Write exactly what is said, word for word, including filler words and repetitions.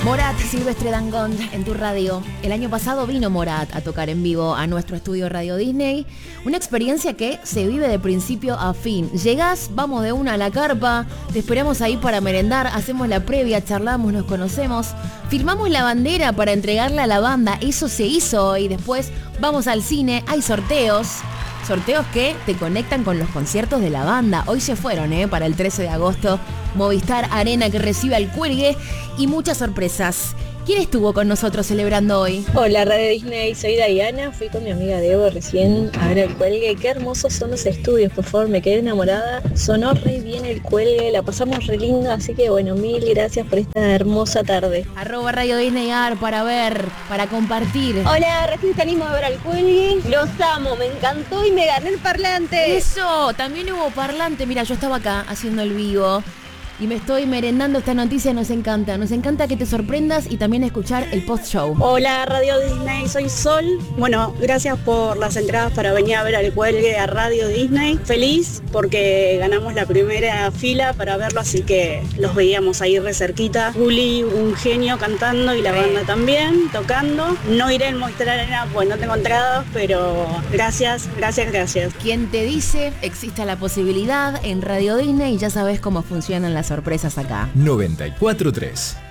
Morat, Silvestre Dangond en tu radio. El año pasado vino Morat a tocar en vivo a nuestro estudio Radio Disney. Una experiencia que se vive de principio a fin. Llegás, vamos de una a la carpa, te esperamos ahí para merendar, hacemos la previa, charlamos, nos conocemos, firmamos la bandera para entregarla a la banda. Eso se hizo y después vamos al cine, hay sorteos. Sorteos que te conectan con los conciertos de la banda. Hoy se fueron, ¿eh? Para el trece de agosto. Movistar Arena que recibe al Cuelgue y muchas sorpresas. ¿Quién estuvo con nosotros celebrando hoy? Hola Radio Disney, soy Diana, fui con mi amiga Debo recién a ver el Cuelgue. Qué hermosos son los estudios, por favor, me quedé enamorada. Sonó re bien el Cuelgue, la pasamos re lindo, así que bueno, mil gracias por esta hermosa tarde. Arroba Radio Disney Ar para ver, para compartir. Hola, recién salimos a ver al Cuelgue, los amo, me encantó y me gané el parlante. Eso, también hubo parlante, mira, yo estaba acá haciendo el vivo. Y me estoy merendando esta noticia, nos encanta. Nos encanta que te sorprendas y también escuchar el post-show. Hola Radio Disney, soy Sol. Bueno, gracias por las entradas para venir a ver al Cuelgue a Radio Disney. Feliz porque ganamos la primera fila para verlo, así que los veíamos ahí re cerquita. Juli, un genio cantando y la banda también, tocando. No iré al Movistar Arena pues no tengo entradas, pero gracias, gracias, gracias. Quien te dice, existe la posibilidad en Radio Disney y ya sabes cómo funcionan las sorpresas acá. noventa y cuatro punto tres